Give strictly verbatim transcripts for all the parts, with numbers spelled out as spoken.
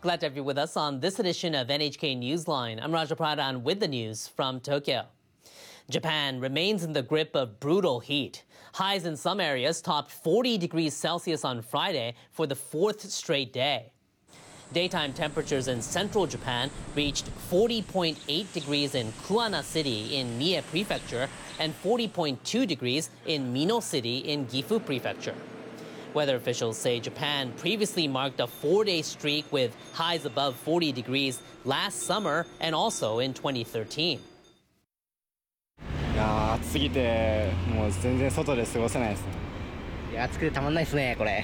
Glad to have you with us on this edition of N H K Newsline. I'm Raja Pradhan with the news from Tokyo. Japan remains in the grip of brutal heat. Highs in some areas topped forty degrees Celsius on Friday for the fourth straight day. Daytime temperatures in central Japan reached forty point eight degrees in Kuwana City in Mie Prefecture and forty point two degrees in Mino City in Gifu Prefecture. Weather officials say Japan previously marked a four-day streak with highs above forty degrees last summer and also in twenty thirteen. いやー暑すぎてもう全然外で過ごせないですね。 いや暑くてたまんないですねこれ。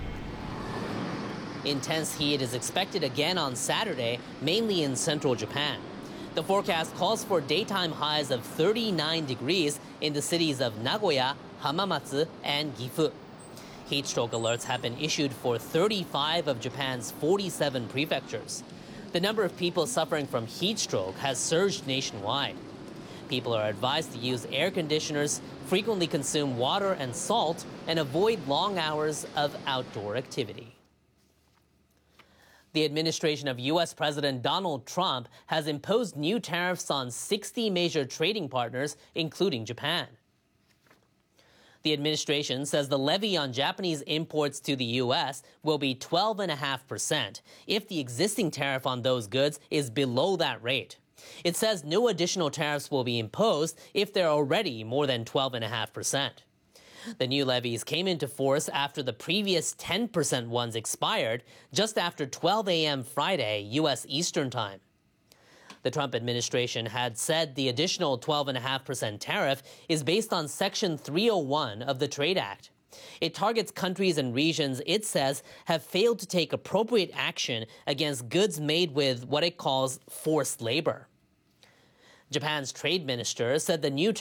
Intense heat is expected again on Saturday, mainly in central Japan. The forecast calls for daytime highs of thirty-nine degrees in the cities of Nagoya, Hamamatsu, and Gifu. Heat stroke alerts have been issued for thirty-five of Japan's forty-seven prefectures. The number of people suffering from heat stroke has surged nationwide. People are advised to use air conditioners, frequently consume water and salt, and avoid long hours of outdoor activity. The administration of U S President Donald Trump has imposed new tariffs on sixty major trading partners, including Japan. The administration says the levy on Japanese imports to the U S will be twelve point five percent if the existing tariff on those goods is below that rate. It says no additional tariffs will be imposed if they're already more than twelve point five percent. The new levies came into force after the previous ten percent ones expired just after twelve a.m. Friday, U S Eastern Time. The Trump administration had said the additional twelve point five percent tariff is based on Section three oh one of the Trade Act. It targets countries and regions it says have failed to take appropriate action against goods made with what it calls forced labor. Japan's trade minister said the new